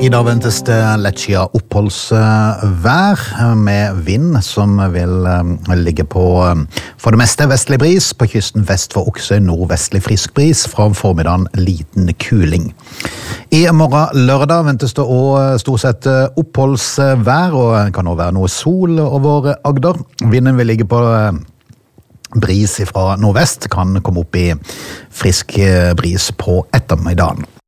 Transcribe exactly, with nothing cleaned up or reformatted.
I dag ventes det lettskia oppholdsvær med vind som vil ligge på for det meste vestlig bris, på kysten vest for Oksøy nordvestlig frisk bris, fra formiddagen liten kuling. I morgen lørdag ventes det også stort sett oppholdsvær, og det kan også være noe sol over Agder. Vinden vil ligge på bris fra nordvest, kan komme opp i frisk bris på ettermiddagen.